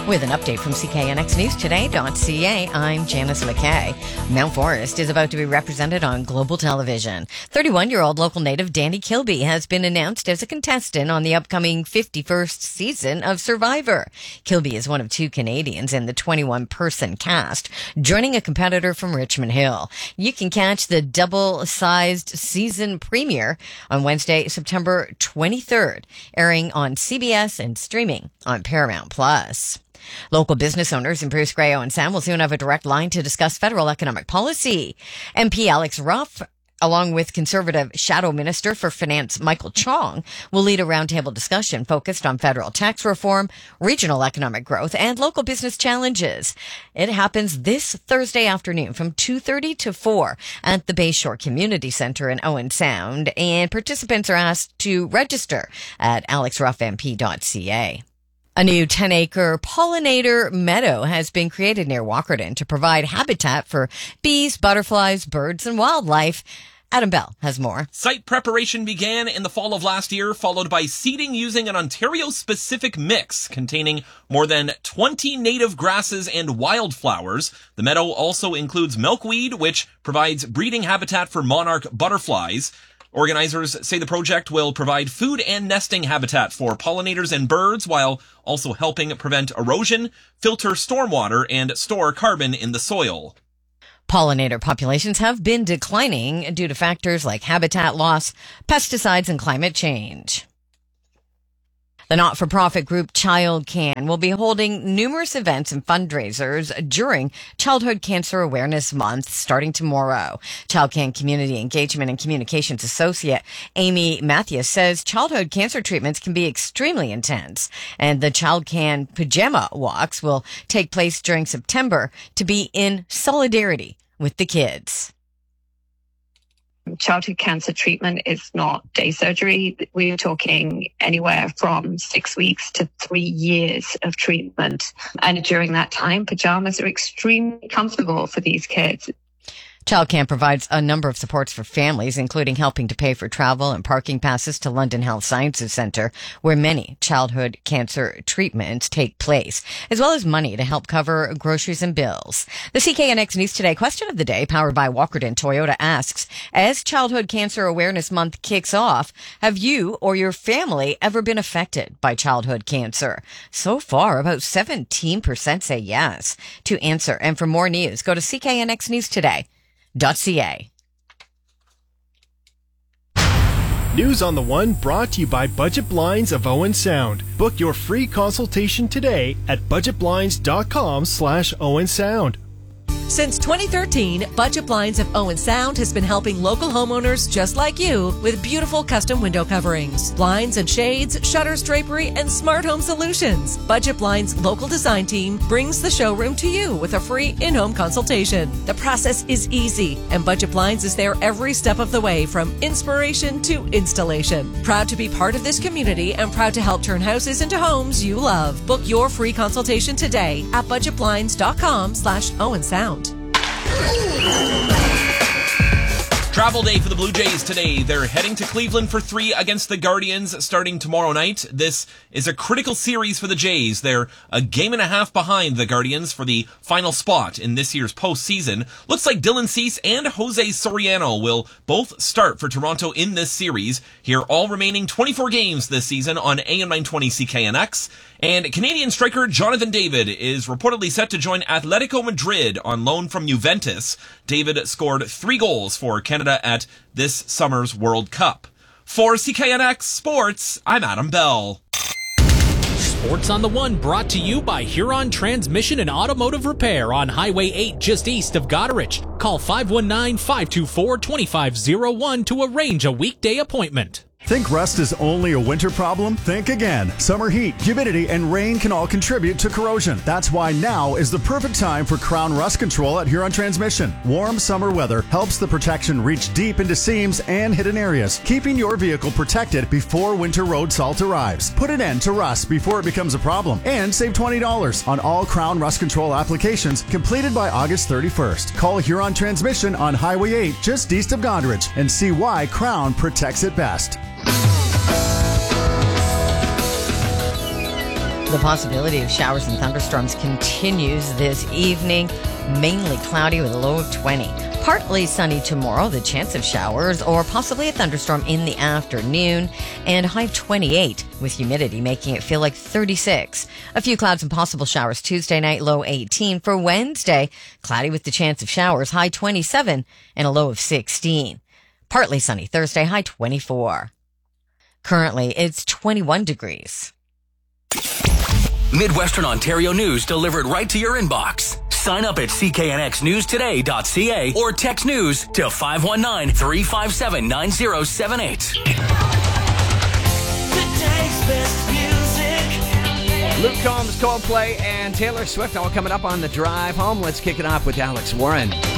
With an update from CKNXNewsToday.ca, I'm Janice McKay. Mount Forest is about to be represented on Global television. 31-year-old local native Danny Kilby has been announced as a contestant on the upcoming 51st season of Survivor. Kilby is one of two Canadians in the 21-person cast, joining a competitor from Richmond Hill. You can catch the double-sized season premiere on Wednesday, September 23rd, airing on CBS and streaming on Paramount+. Local business owners in Bruce Grey, Owen Sound will soon have a direct line to discuss federal economic policy. MP Alex Ruff, along with Conservative Shadow Minister for Finance Michael Chong, will lead a roundtable discussion focused on federal tax reform, regional economic growth, and local business challenges. It happens this Thursday afternoon from 2:30 to 4 at the Bayshore Community Center in Owen Sound, and participants are asked to register at alexruffmp.ca. A new 10-acre pollinator meadow has been created near Walkerton to provide habitat for bees, butterflies, birds, and wildlife. Adam Bell has more. Site preparation began in the fall of last year, followed by seeding using an Ontario-specific mix containing more than 20 native grasses and wildflowers. The meadow also includes milkweed, which provides breeding habitat for monarch butterflies. Organizers say the project will provide food and nesting habitat for pollinators and birds while also helping prevent erosion, filter stormwater, and store carbon in the soil. Pollinator populations have been declining due to factors like habitat loss, pesticides, and climate change. The not-for-profit group ChildCan will be holding numerous events and fundraisers during Childhood Cancer Awareness Month starting tomorrow. ChildCan Community Engagement and Communications Associate Amy Matthews says childhood cancer treatments can be extremely intense, and the ChildCan Pajama Walks will take place during September to be in solidarity with the kids. Childhood cancer treatment is not day surgery. We're talking anywhere from 6 weeks to 3 years of treatment. And during that time, pajamas are extremely comfortable for these kids. ChildCan provides a number of supports for families, including helping to pay for travel and parking passes to London Health Sciences Centre, where many childhood cancer treatments take place, as well as money to help cover groceries and bills. The CKNX News Today question of the day, powered by Walkerton Toyota, asks, as Childhood Cancer Awareness Month kicks off, have you or your family ever been affected by childhood cancer? So far, about 17% say yes. To answer and for more news, go to CKNXNewsToday.ca. News on the One brought to you by Budget Blinds of Owen Sound. Book your free consultation today at budgetblinds.com/Owen Sound. Since 2013, Budget Blinds of Owen Sound has been helping local homeowners just like you with beautiful custom window coverings, blinds and shades, shutters, drapery, and smart home solutions. Budget Blinds' local design team brings the showroom to you with a free in-home consultation. The process is easy, and Budget Blinds is there every step of the way from inspiration to installation. Proud to be part of this community and proud to help turn houses into homes you love. Book your free consultation today at budgetblinds.com/Owen Sound. Travel day for the Blue Jays today. They're heading to Cleveland for 3 against the Guardians starting tomorrow night. This is a critical series for the Jays. They're a game and a half behind the Guardians for the final spot in this year's postseason. Looks like Dylan Cease and Jose Soriano will both start for Toronto in this series. Hear all remaining 24 games this season on AM 920 CKNX. And Canadian striker Jonathan David is reportedly set to join Atletico Madrid on loan from Juventus. David scored 3 goals for Canada at this summer's World Cup. For CKNX Sports, I'm Adam Bell. Sports on the One brought to you by Huron Transmission and Automotive Repair on Highway 8 just east of Goderich. Call 519-524-2501 to arrange a weekday appointment. Think rust is only a winter problem? Think again. Summer heat, humidity, and rain can all contribute to corrosion. That's why now is the perfect time for Crown Rust Control at Huron Transmission. Warm summer weather helps the protection reach deep into seams and hidden areas, keeping your vehicle protected before winter road salt arrives. Put an end to rust before it becomes a problem and save $20 on all Crown Rust Control applications completed by August 31st. Call Huron Transmission on Highway 8 just east of Goderich and see why Crown protects it best. The possibility of showers and thunderstorms continues this evening. Mainly cloudy with a low of 20. Partly sunny tomorrow, the chance of showers or possibly a thunderstorm in the afternoon, and high of 28 with humidity making it feel like 36. A few clouds and possible showers Tuesday night, low 18. For Wednesday, cloudy with the chance of showers, high 27 and a low of 16. Partly sunny Thursday, high 24. Currently, it's 21 degrees. Midwestern Ontario news delivered right to your inbox. Sign up at cknxnewstoday.ca or text news to 519-357-9078. Luke Combs, Coldplay, and Taylor Swift all coming up on the drive home. Let's kick it off with Alex Warren.